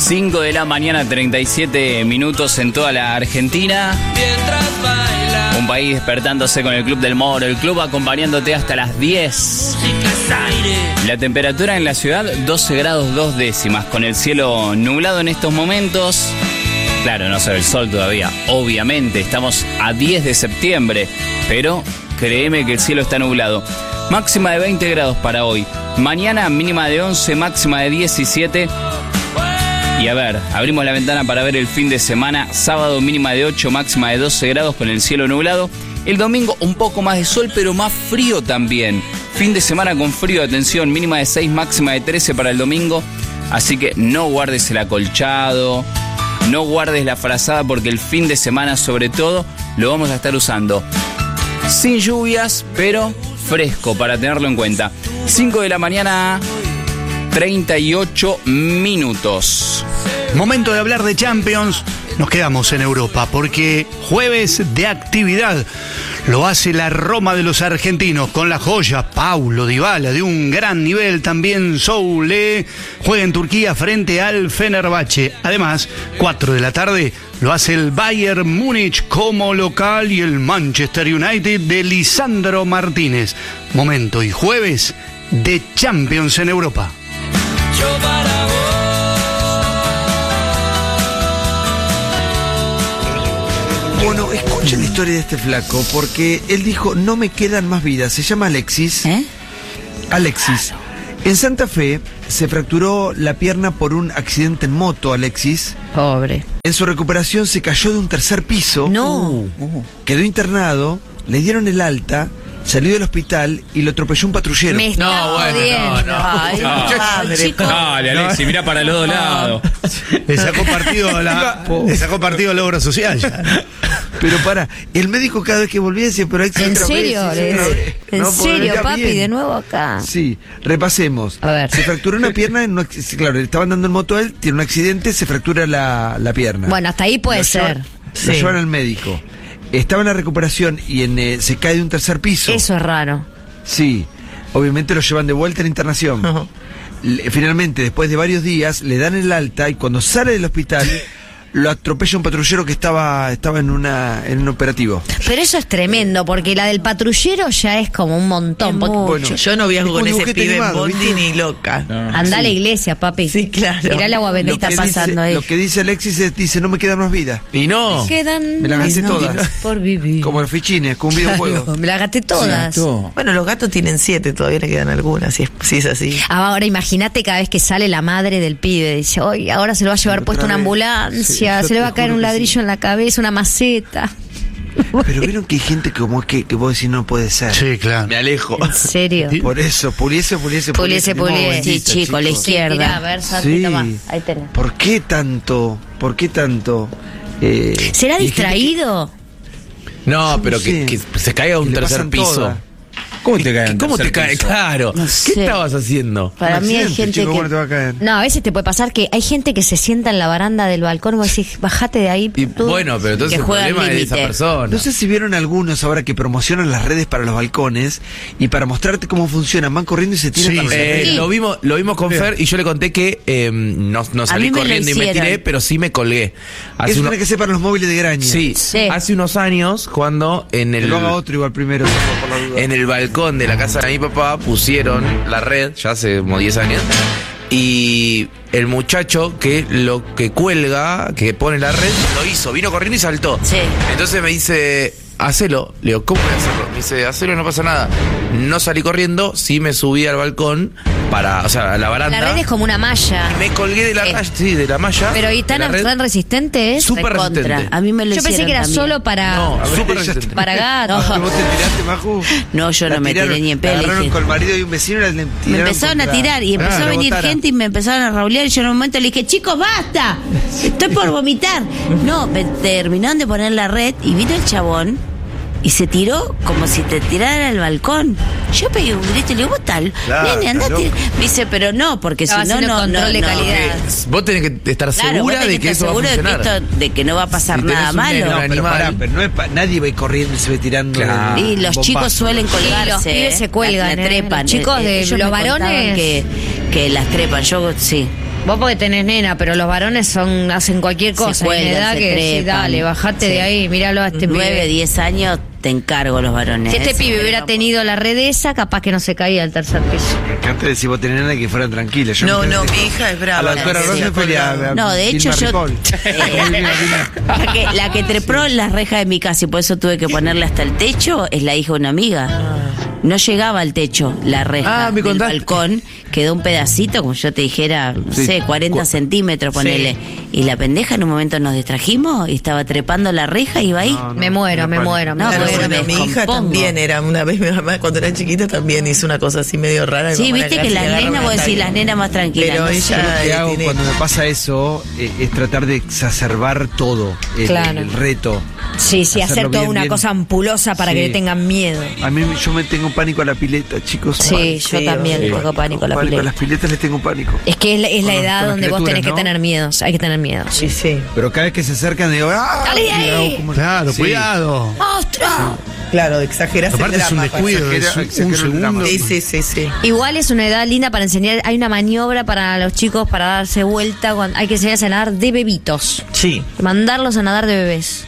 5 de la mañana, 37 minutos en toda la Argentina. Un país despertándose con el Club del Moro, el club acompañándote hasta las 10. La temperatura en la ciudad, 12 grados 2 décimas, con el cielo nublado en estos momentos. Claro, no se ve el sol todavía, obviamente, estamos a 10 de septiembre, pero créeme que el cielo está nublado. Máxima de 20 grados para hoy. Mañana mínima de 11, máxima de 17. Y a ver, abrimos la ventana para ver el fin de semana. Sábado mínima de 8, máxima de 12 grados con el cielo nublado. El domingo un poco más de sol, pero más frío también. Fin de semana con frío, atención, mínima de 6, máxima de 13 para el domingo. Así que no guardes el acolchado, no guardes la frazada, porque el fin de semana sobre todo lo vamos a estar usando. Sin lluvias, pero fresco, para tenerlo en cuenta. 5 de la mañana, 38 minutos. Momento de hablar de Champions. Nos quedamos en Europa porque jueves de actividad lo hace la Roma de los argentinos con la joya Paulo Dybala, de un gran nivel. También Soule juega en Turquía frente al Fenerbahce. Además, 4 de la tarde lo hace el Bayern Múnich como local y el Manchester United de Lisandro Martínez. Momento y jueves de Champions en Europa. Bueno, escuchen la historia de este flaco, porque él dijo, no me quedan más vidas. Se llama Alexis. Alexis. En Santa Fe se fracturó la pierna por un accidente en moto, Alexis. Pobre. En su recuperación se cayó de un tercer piso. No. Quedó internado, le dieron el alta, salió del hospital y lo atropelló un patrullero. Me está jodiendo. Ay, No, chico. Dale, Alexis, mirá para los dos lados. Le sacó partido al logro social ya. Pero para, el médico cada vez que volvía decía, pero hay ¿En serio? ¿En serio, papi? Bien. De nuevo acá. Sí, repasemos. A ver. Se fracturó una pierna, claro, le estaban dando en moto a él, tiene un accidente, se fractura la pierna. Bueno, hasta ahí puede ser. Lo llevan al médico. Estaba en la recuperación y se cae de un tercer piso. Eso es raro. Sí, obviamente lo llevan de vuelta a la internación. Finalmente, después de varios días, le dan el alta y cuando sale del hospital lo atropella un patrullero que estaba en un operativo. Pero eso es tremendo, porque la del patrullero ya es como un montón. Bueno, Yo no viajo con ese dibujete pibe en animado, bondi ¿viste? ni loca. Anda a la iglesia, papi. Sí, claro. Mirá el agua bendita pasando ahí. Lo que dice Alexis es, dice, no me quedan más vidas. Y no. Quedan Me las gasté todas. por vivir. Como los fichines, con un videojuego. Claro, me las gasté todas. Bueno, los gatos tienen 7, todavía le quedan algunas, si es así. Ahora imagínate cada vez que sale la madre del pibe, dice, oye, ahora se lo va a llevar puesto una ambulancia, Sí, se le va a te caer juro un que ladrillo en la cabeza, una maceta. Pero vieron que hay gente como que vos decís no puede ser. Sí, claro. Me alejo. ¿En serio? Por eso, puliese. Puliese. Sí, chico, la izquierda. Mirá, a ver, Santi, Sí. toma. Ahí tenés. ¿Por qué tanto? ¿Será y hay distraído? No, Yo pero no sé. que se caiga a un Que le tercer pasan piso. todas. ¿Cómo te cae? ¿Cómo te cae? Claro. No ¿Qué sé. estabas haciendo? Para Un mí hay accidente, gente chico, que... ¿cómo te va a caer? No, a veces te puede pasar que hay gente que se sienta en la baranda del balcón y vos decís, bajate de ahí. Y tú", bueno, pero entonces que el juega al problema es de esa límite. persona. No sé si vieron algunos ahora que promocionan las redes para los balcones y para mostrarte cómo funcionan, van corriendo y se tiran Sí. para los Sí. Lo vimos con Fer y yo le conté que no A salí mí me lo corriendo y me hicieron. tiré, pero sí me colgué. Hace Eso uno- tiene que ser para los móviles de Graña. Sí, Sí. hace unos años cuando en Que el lo haga otro igual primero, por la duda. en el balcón de la casa de mi papá pusieron la red, ya hace como 10 años, y el muchacho que lo que cuelga, que pone la red, lo hizo, vino corriendo y saltó. Sí. Entonces me dice, hacelo. Le digo, ¿cómo voy a hacerlo? Me dice, hacelo, no pasa nada. No salí corriendo, sí me subí al balcón a la baranda. La red es como una malla. Me colgué de la raya, sí, de la malla. Pero ¿y de tan, la red. tan resistente es? Súper Recontra. resistente. A mí me lo Yo pensé hicieron que era también. solo para, No, A ver, súper ya resistente. para gatos. Ah, ¿vos te tiraste, Maju? No, yo La no me tiraron, tiré ni en la pedo. agarraron dije- con el marido y un vecino y la Me tiraron empezaron a contra- tirar y empezó a venir rebotara. gente y me empezaron a raulear y yo en un momento le dije, chicos, basta, estoy por vomitar. No, me terminaron de poner la red y vino el chabón y se tiró como si te tirara al balcón. Yo pegué un grito y le digo, ¿vos tal? Claro, Nene, andate. está loco. Me dice, pero no, porque si Estaba no, haciendo no, control no, de no. calidad. Vos tenés que estar Claro, vos segura tenés de que eso va a seguro de que, funcionar. de que no va a pasar Si tenés nada un malo. nene, No, pero animal. pará, pero no es nadie va a ir corriendo y se va tirando. Claro. Y los bombazo. chicos suelen colgarse. Sí, los pibes se cuelgan, la trepan. Los chicos de Ellos los me contaban varones. que las trepan. Yo sí. Vos porque tenés nena, pero los varones hacen cualquier Se cosa. cuelgan, Hay una edad se que sí, trepan. dale, bajate Sí. de ahí, míralo a este 9, pibe. 10 años te encargo los varones. Si este ¿eh? pibe Sí, hubiera no. tenido la red esa, capaz que no se caía al tercer piso. Antes de si vos tenés nena que fueran tranquilas. Yo No, me no, quedé- mi hija es A brava. la doctora Sí, Rosenfeld y a No, de hecho Vilma yo... Ripoll. La que trepó en las rejas de mi casa y por eso tuve que ponerle hasta el techo es la hija de una amiga. No llegaba al techo la reja Ah, me del contaste. balcón, quedó un pedacito, como yo te dijera, no Sí. sé, 40 centímetros, ponele. Y la pendeja en un momento nos distrajimos y estaba trepando la reja y iba ahí. No, Me muero, me muero, me No, Claro, bueno, muero. bueno, me mi hija descompongo. también era una vez, mi mamá cuando era chiquita también hizo una cosa así medio rara. Sí, Mi mamá viste casi que le las agarra nenas, un vos decís, ataque. las nenas más tranquilas. Pero no ella sé. Lo que hago tiene- cuando me pasa eso es tratar de exacerbar todo Claro. el reto. Sí, sí, hacer Hacerlo toda bien, una bien. cosa ampulosa para que Sí. le tengan miedo. A mí yo me tengo pánico a la pileta, chicos. Sí, yo Sí, también sí. tengo pánico a la A pileta. las piletas les tengo pánico. Es que es la Con las- edad con las donde vos criaturas, tenés que ¿no? tener miedos. Hay que tener miedo. Sí, sí. Pero cada vez que se acercan digo, ¡ah! ¡Dale de Y ahí! hago como- Claro, Sí. cuidado. ¡Monstruo! Claro, exageras el Aparte es un drama. descuido, es Exagera- un exagera el drama. segundo. Sí, sí, sí, sí. Igual es una edad linda para enseñar. Hay una maniobra para los chicos para darse vuelta. Hay que enseñarse a nadar de bebitos. Sí. Mandarlos a nadar de bebés.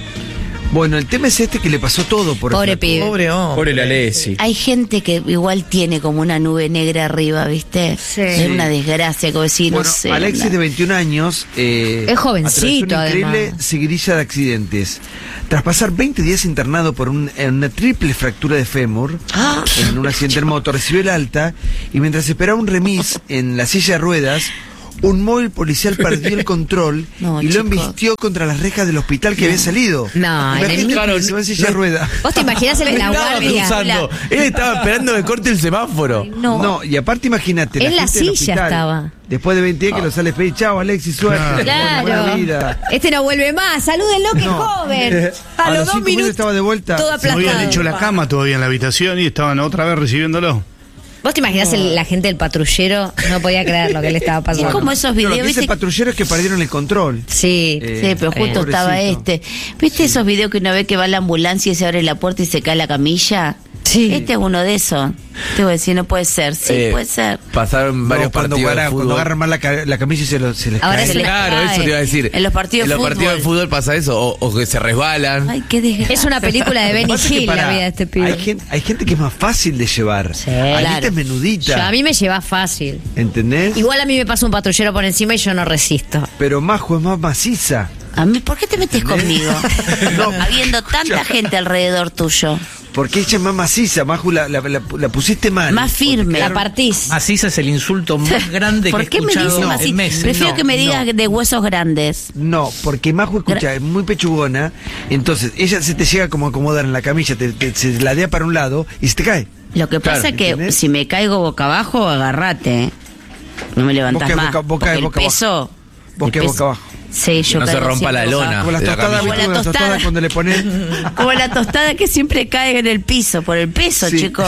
Bueno, el tema es este que le pasó todo por Pobre flaco. pibe. Pobre hombre. Pobre la Lesi. Hay gente que igual tiene como una nube negra arriba, ¿viste? Sí. Es una desgracia, como decir, Bueno, no sé. Alexis anda. de 21 años Es jovencito, atravesó una increíble además. seguidilla de accidentes. Tras pasar 20 días internado por en una triple fractura de fémur en un accidente en moto, recibió el alta y mientras esperaba un remis en la silla de ruedas, un móvil policial perdió el control No, y lo chico. embistió contra las rejas del hospital que había salido. No, en el Imagínate Claro, que se va en silla de ruedas. ¿Vos te imaginás el de la Estaba guardia? cruzando. Él estaba esperando que corte el semáforo. No. No, y aparte imagínate. En la gente del silla hospital, estaba. Después de 20 días que lo sale pedir, chao Alexis, suerte. Buena Claro. vida. Este no vuelve más. Salúdenlo que es No. joven. A A los los 2 5 minutos minutos. estaba de vuelta. Todo No aplastado. habían hecho la cama todavía en la habitación y estaban otra vez recibiéndolo. ¿Vos te imaginás la gente del patrullero? No podía creer lo que le estaba Es pasando. como esos Pero lo videos, que dice ¿viste? el patrullero es que perdieron el control. Sí. Sí, pero justo estaba pobrecito. este. ¿Viste esos videos que una vez que va a la ambulancia y se abre la puerta y se cae la camilla? Sí. Este es uno de esos. Te voy a decir, no puede ser. Sí, puede ser. Pasaron varios Cuando partidos de cuando fútbol. agarran mal la camilla y se les Ahora cae. se les Claro, cae. eso te iba a decir. En los partidos de de fútbol pasa eso, o que se resbalan. Ay, qué desgracia. Es una película de Lo que Benny pasa es que Hill la pará, vida de este pibe. hay gente que es más fácil de llevar. Sí, Anita claro. es menudita. A mí me lleva fácil. ¿Entendés? Igual a mí me pasa un patrullero por encima y yo no resisto. Pero Majo es más maciza. A mí, ¿por qué te metes conmigo? No. Habiendo tanta gente alrededor tuyo. Porque ella es más maciza. Majo la pusiste mal. Más firme. La partís. Maciza es el insulto más grande ¿Por que he qué me escuchado dices en así? meses. Prefiero No, que me digas no. de huesos grandes. No, porque Majo escucha, es muy pechugona. Entonces, ella se te llega como a acomodar en la camilla, se ladea para un lado y se te cae. Lo que pasa es que ¿entendés? si me caigo boca abajo, agarrate. ¿eh? No me levantás Boca- más. boca- boca- porque el boca abajo. peso. Boca- el boca abajo. Sí, yo No se caigo rompa la siempre boca lona. Como las de la tostadas, camilla. ¿viste? Como la Como las tostadas tostada. cuando le pones abajo. Como la tostada que siempre cae en el piso, por el peso, Sí. chico.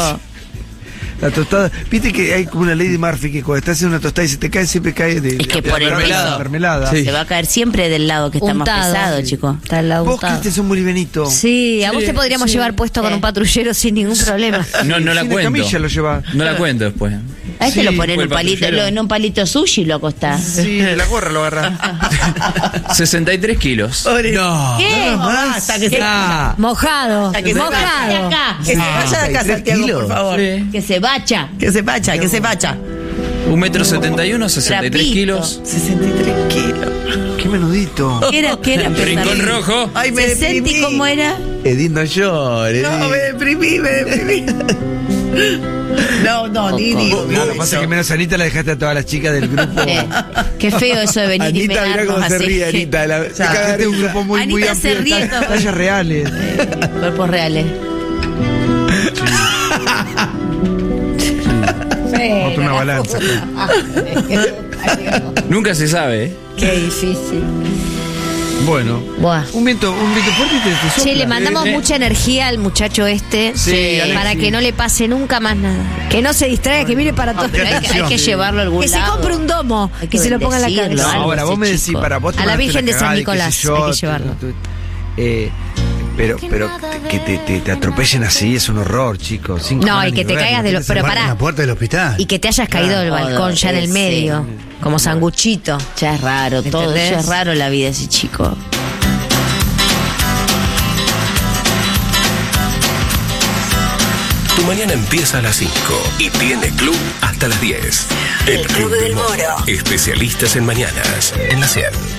la tostada. Viste que hay como una Lady Murphy que cuando estás en una tostada y se te cae, siempre cae de Es que de por el mermelada. peso. mermelada. Sí. Se va a caer siempre del lado que está Untado. más pesado, chico. Está al lado Vos, untado. Cristian, sos muy libenito. Sí, a vos te podríamos llevar puesto con un patrullero sin ningún problema. No, no la Sin la cuento. camilla lo lleva. No la cuento después. A este Sí, lo ponen en fue un el palito, patrullero. en un palito sushi, loco está. Sí, de la gorra lo agarra. 63 kilos. Pobre. No. ¿Qué? Hasta que se Ah. Mojado. Hasta que se vaya de Mojado. acá. Que se vaya de acá, 63 Santiago, por kilos. favor. Que se bacha. Que se vaya, que se vaya. 1,71 m, 63 Trapito. kilos. 63 kilos. Qué menudito. ¿Qué era? ¿Qué era? Rincón rojo. Ay, me 60 deprimí. ¿cómo era? Edith, no llores. No, me deprimí. No, ni digo. No, lo que pasa es que menos Anita la dejaste a todas las chicas del grupo. Qué feo eso de venir y Anita, mirá mearnos cómo se así. ríe, Anita. La, se caga de Este es un risa. grupo muy, muy Anita se amplio de ríe como- tallas reales. Cuerpos reales. Monta una balanza. Nunca se sabe, ¿eh? Qué difícil. Bueno, Buah. un viento fuerte y te sopla. Che, le mandamos Sí. mucha energía al muchacho este Sí, Alexis. para que no le pase nunca más nada. Que no se distraiga, que mire para todos Pero hay que llevarlo a algún Que se lado. compre un domo Hay y que se lo ponga en la bendecirlo. cabeza. algo Ahora, ese vos me decís, chico. para vos te A la mandaste Virgen una de San cagada y qué sé Nicolás yo, hay que llevarlo. eh, Pero que te atropellen así es un horror, chicos. No, y que te caigas de los... Pero En pará. la puerta del hospital. Y que te hayas caído del balcón ya en el medio. Como sanguchito. Ya es raro, todo. ¿Entendés? Ya es raro la vida de ese chico. Tu mañana empieza a las 5 y tiene club hasta las 10. El Club del Moro. Especialistas en mañanas. En la 100.